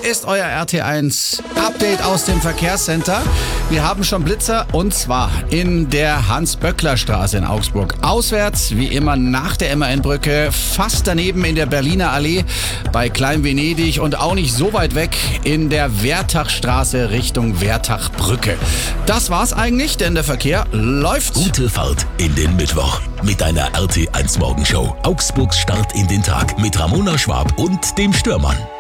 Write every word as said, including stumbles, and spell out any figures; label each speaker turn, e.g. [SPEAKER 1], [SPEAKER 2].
[SPEAKER 1] ist euer R T eins Update aus dem Verkehrscenter. Wir haben schon Blitzer und zwar in der Hans-Böckler-Straße in Augsburg. Auswärts, wie immer nach der M A N-Brücke, fast daneben in der Berliner Allee bei Klein-Venedig und auch nicht so weit weg in der Wertachstraße Richtung Wertachbrücke. Das war's eigentlich, denn der Verkehr läuft.
[SPEAKER 2] Gute Fahrt in den Mittwoch mit deiner R T eins Morgenshow. Augsburgs Start in den Tag mit Ramona Schwab und dem Stürmann.